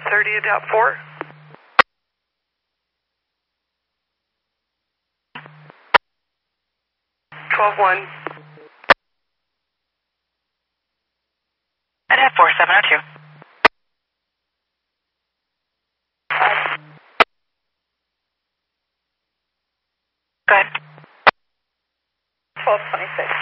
30.4. 12-1. I'd have 4702. Go ahead. 1226.